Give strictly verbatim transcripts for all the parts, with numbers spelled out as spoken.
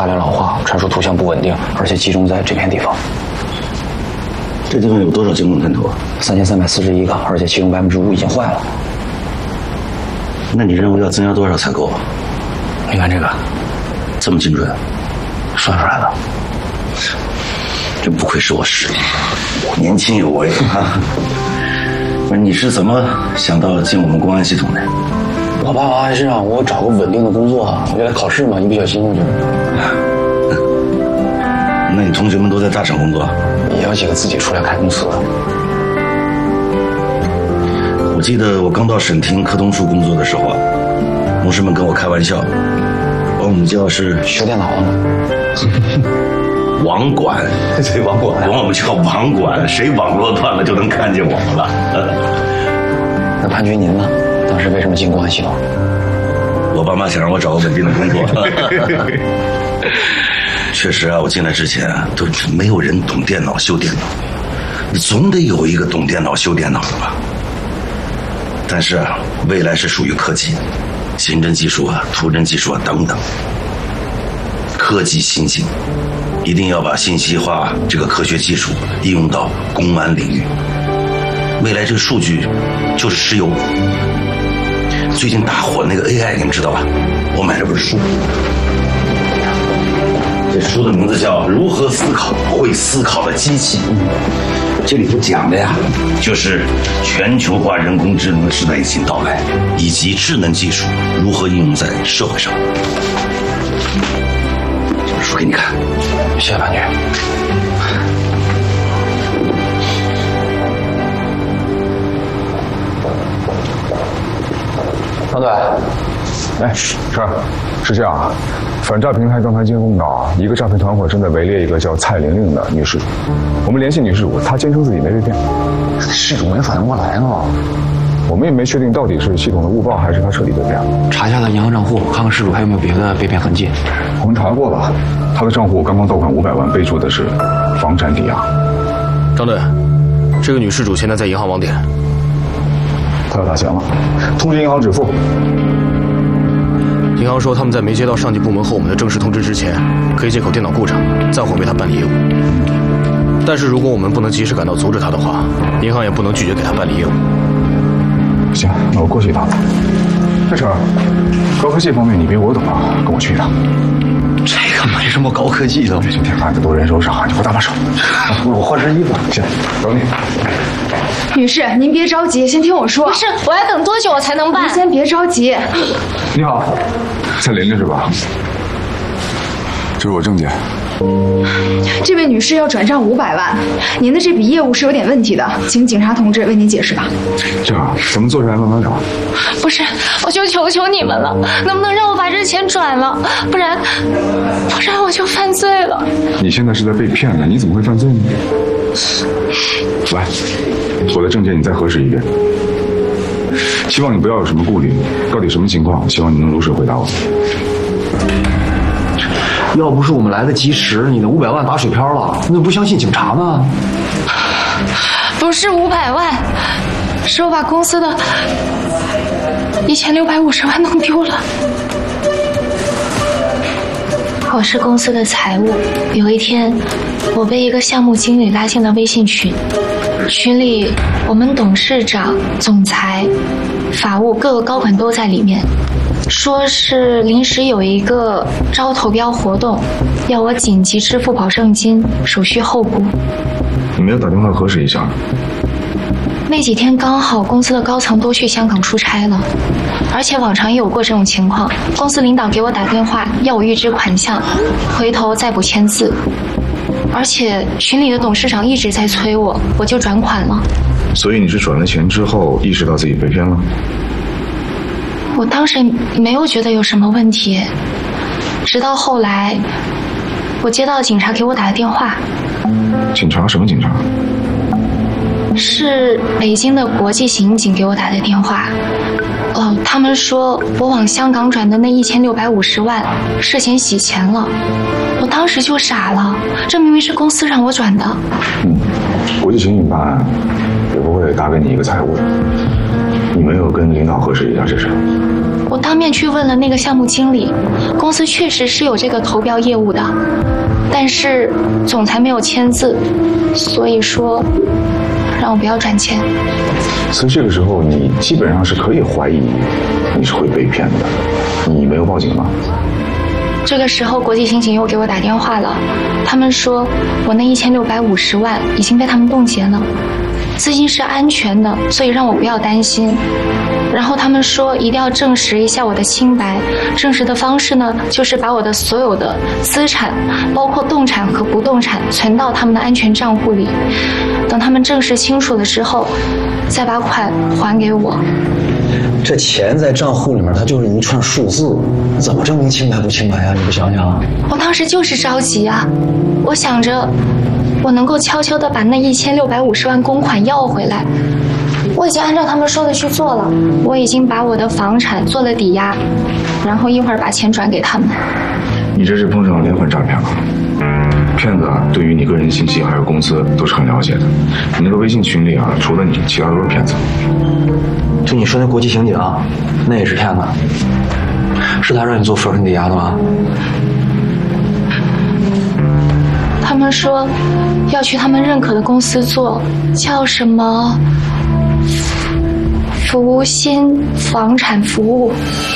大量老化，传输图像不稳定，而且集中在这片地方。 这地方有多少监控探头啊？ 三千三百四十一个，而且其中百分之五已经坏了。 那你认为要增加多少才够啊？ 你看这个， 这么精准， 算出来了。 真不愧是我师弟，年轻有为啊！不是，你是怎么想到进我们公安系统的？ 我爸妈还是让我找个稳定的工作，我就来考试嘛，一不小心我就。 那你同学们都在大厂工作？ 也有几个自己出来开公司的。 我记得我刚到省厅科通处工作的时候啊，同事们跟我开玩笑，把我们叫是修电脑的。 网管， 对，网管， 管我们叫网管，谁网络断了就能看见我们了。 那潘局您呢？当时为什么进公安系统？ 我爸妈想让我找个稳定的工作。确实啊，我进来之前啊，都没有人懂电脑修电脑，你总得有一个懂电脑修电脑的吧。但是啊，未来是属于科技，刑侦技术啊、图侦技术啊等等，科技新兴。一定要把信息化这个科学技术应用到公安领域。未来这个数据就是石油。最近大火那个 A I 你们知道吧？我买了本书，这书的名字叫《如何思考会思考的机器》。这里头讲的呀，就是全球化人工智能的时代已经到来，以及智能技术如何应用在社会上。这本书给你看。 谢谢潘局。张队， 哎，是是这样啊，反诈平台刚才监控到一个诈骗团伙正在围猎一个叫蔡玲玲的女事主，我们联系女事主，她坚称自己没被骗， 事主没反应过来呢。 我们也没确定到底是系统的误报还是她彻底被骗了。 查一下她银行账户，看看事主还有没有别的被骗痕迹。 我们查过了，她的账户刚刚到款五百万，备注的是房产抵押。 张队，这个女事主现在在银行网点。 她要打钱了，通知银行止付。 银行说他们在没接到上级部门和我们的正式通知之前，可以借口电脑故障暂缓为她办理业务。但是如果我们不能及时赶到阻止她的话，银行也不能拒绝给她办理业务。 行，那我过去一趟。这事儿，高科技方面你比我懂啊，跟我去一趟。 这个没什么高科技的， 今天案子都人手少，你给我搭把手。 我换身衣服。 行，等你。 女士，您别着急，先听我说。 不是，我要等多久我才能办？ 您先别着急。 你好，蔡玲玲是吧？这是我证件。 这位女士要转账五百万，您的这笔业务是有点问题的，请警察同志为您解释吧。 这样，咱们坐下来慢慢聊。 不是，我就求求你们了，能不能让我把这钱转了？不然，不然我就犯罪了。 你现在是在被骗呢，你怎么会犯罪呢？来，我的证件你再核实一遍。希望你不要有什么顾虑，到底什么情况？希望你能如实回答我。 要不是我们来得及时，你的五百万打水漂了，你怎么不相信警察呢？ 不是五百万，是我把公司的一千六百五十万弄丢了。我是公司的财务，有一天我被一个项目经理拉进了微信群，群里我们董事长、总裁、法务各个高管都在里面。说是临时有一个招投标活动，要我紧急支付保证金，手续后补。 你没有打电话核实一下？ 那几天刚好公司的高层都去香港出差了，而且往常也有过这种情况，公司领导给我打电话要我预支款项，回头再补签字。而且群里的董事长一直在催我，我就转款了。 所以你是转了钱之后意识到自己被骗了？ 我当时没有觉得有什么问题，直到后来我接到警察给我打的电话。 警察？什么警察？ 是北京的国际刑警给我打的电话。哦，他们说我往香港转的那一千六百五十万涉嫌洗钱了。我当时就傻了，这明明是公司让我转的。 嗯，国际刑警办案也不会打给你一个财务的。你没有跟领导核实一下这事？ 我当面去问了那个项目经理，公司确实是有这个投标业务的，但是总裁没有签字，所以说让我不要转钱。 所以这个时候你基本上是可以怀疑你是会被骗的，你没有报警吗？ 这个时候国际刑警又给我打电话了，他们说我那一千六百五十万已经被他们冻结了，资金是安全的，所以让我不要担心。然后他们说一定要证实一下我的清白，证实的方式呢，就是把我的所有的资产，包括动产和不动产，存到他们的安全账户里，等他们证实清楚了之后，再把款还给我。 这钱在账户里面，它就是一串数字，怎么证明清白不清白呀？你不想想？ 我当时就是着急啊，我想着我能够悄悄地把那一千六百五十万公款要回来。我已经按照他们说的去做了，我已经把我的房产做了抵押，然后一会儿把钱转给他们。 你这是碰上连环诈骗了。骗子啊，对于你个人信息还有公司都是很了解的。你那个微信群里啊，除了你，其他都是骗子。 就你说那国际刑警啊，那也是骗子？是他让你做房产抵押的吗？ 他们说要去他们认可的公司做，叫什么福星房产服务。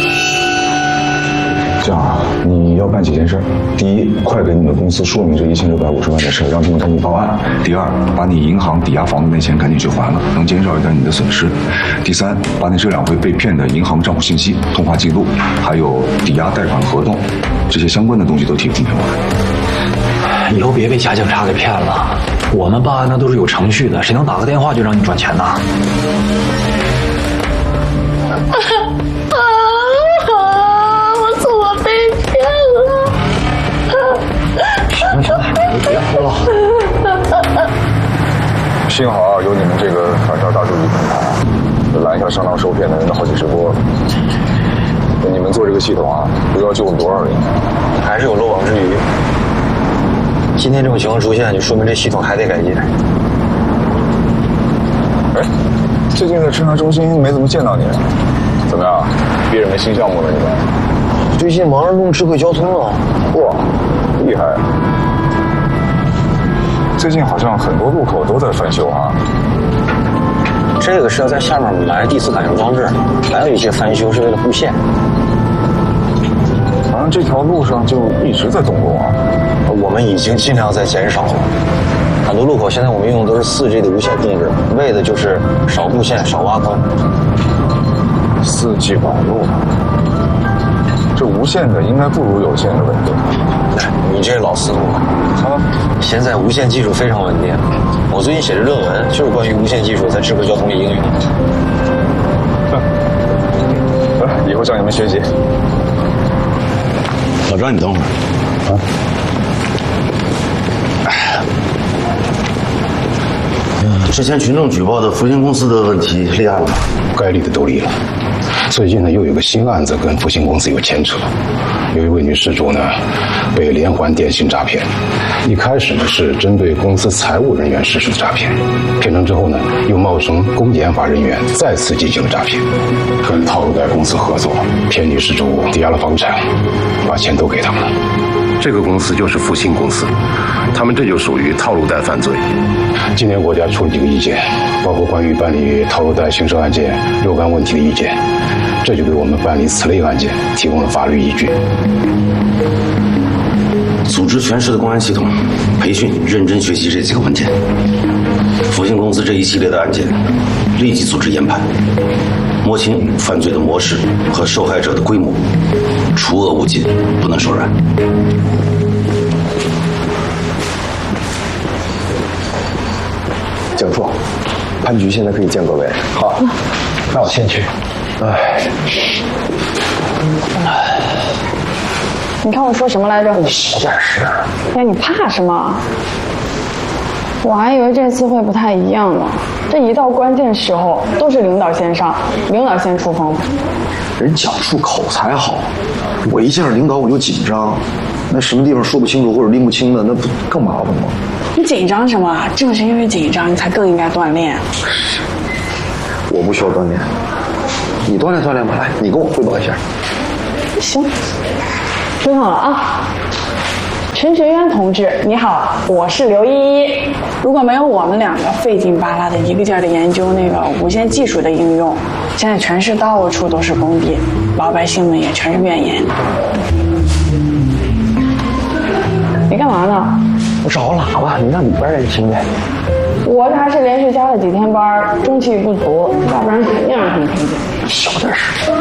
这样啊，你要办几件事：第一，快给你们公司说明这一千六百五十万的事，让他们赶紧报案；第二，把你银行抵押房子那钱赶紧去还了，能减少一点你的损失；第三，把你这两回被骗的银行账户信息、通话记录，还有抵押贷款合同，这些相关的东西都提供给我。 以后别被假警察给骗了，我们办案那都是有程序的，谁能打个电话就让你转钱呢？别哭了。 幸好有你们这个反诈大数据平台，拦下上当受骗的人的好几十波。你们做这个系统啊，不知道救了多少人， 还是有漏网之鱼。今天这种情况出现，就说明这系统还得改进。 哎，最近在侦查中心没怎么见到你，怎么样？憋着没新项目了你们？ 最近忙着弄智慧交通了。 哇，厉害！最近好像很多路口都在翻修啊。 这个是要在下面埋第四感应装置，还有一些翻修是为了布线。 好像这条路上就一直在动工啊。 我们已经尽量在减少了，很多路口现在我们用的都是 四 G 的无线控制，为的就是少布线、少挖坑。 四 G 网络，这无线的应该不如有线的稳定。 你这老思路了啊！现在无线技术非常稳定，我最近写的论文就是关于无线技术在智慧交通里应用。 来，以后向你们学习。 老张，你等会儿啊。之前群众举报的福星公司的问题立案了， 该立的都立了。最近呢，又有个新案子跟福星公司有牵扯，有一位女事主呢被连环电信诈骗。一开始呢是针对公司财务人员实施的诈骗，骗成之后呢又冒充工研发人员再次进行了诈骗，跟套路贷公司合作，骗女事主抵押了房产，把钱都给他们了。 这个公司就是福星公司，他们这就属于套路贷犯罪。 今年国家出了几个意见，包括关于办理套路贷刑事案件若干问题的意见，这就给我们办理此类案件提供了法律依据。 组织全市的公安系统，培训认真学习这几个文件。福星公司这一系列的案件，立即组织研判，摸清犯罪的模式和受害者的规模，除恶务尽，不能手软。 蒋处，潘局现在可以见各位。 好，那我先去。哎， 你看我说什么来着？ 你小点声。 哎，你怕什么？我还以为这次会不太一样呢。这一到关键时候，都是领导先上，领导先出风。 人蒋处口才好，我一见着领导我就紧张，那什么地方说不清楚或者拎不清的，那不更麻烦吗？ 你紧张什么？正是因为紧张，你才更应该锻炼。 我不需要锻炼， 你锻炼锻炼吧，来，你跟我汇报一下。 行，听好了啊。陈学渊同志，你好，我是刘依依。如果没有我们两个费劲巴拉的一个劲儿的研究那个无线技术的应用，现在全市到处都是工地，老百姓们也全是怨言。你干嘛呢？ 我找个喇叭，你让里边人听呗。 我这还是连续加了几天班，中气不足，要不然肯定让他们听见。 小点声。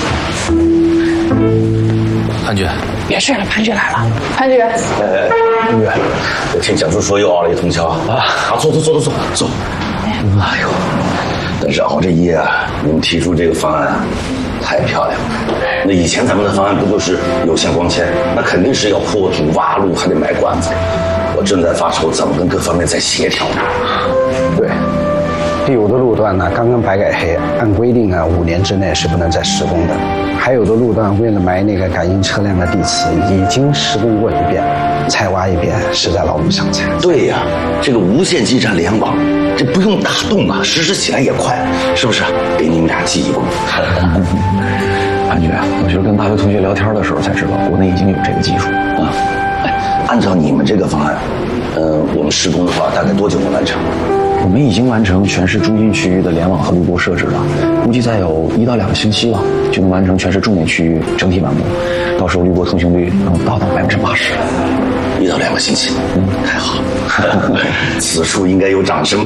潘局， 别睡了，潘局来了。潘局， 哎，潘局，我听蒋叔说又熬了一通宵啊！啊，坐坐坐坐坐坐。哎呦，但是熬这一夜啊，你们提出这个方案啊，太漂亮了。那以前咱们的方案不就是有线光纤？那肯定是要破土挖路，还得埋管子。我正在发愁怎么跟各方面再协调呢。 对。有的路段呢刚刚白改黑，按规定呢五年之内是不能再施工的。还有的路段为了埋那个感应车辆的地磁，已经施工过一遍，再挖一遍实在劳不伤财。 对呀，这个无线基站联网，这不用打洞啊，实施起来也快，是不是？给你们俩记一功。 潘局，我就是跟大学同学聊天的时候才知道，国内已经有这个技术啊。哎，按照你们这个方案，嗯、呃，我们施工的话，大概多久能完成？ 我们已经完成全市中心区域的联网和录播设置了，估计再有一到两个星期了，就能完成全市重点区域整体完工。到时候滤波通行率能达到百分之八十。 一到两个星期，嗯，太好，此处应该有掌声。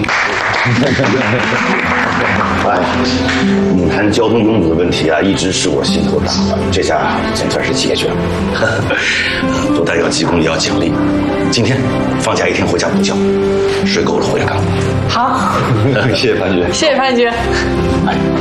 哎，闽潭交通拥堵的问题啊，一直是我心头大患，这下总算是解决了。不但要记功，也要奖励。今天放假一天回家补觉，睡够了回来干。 好， 谢谢潘局， 谢谢潘局。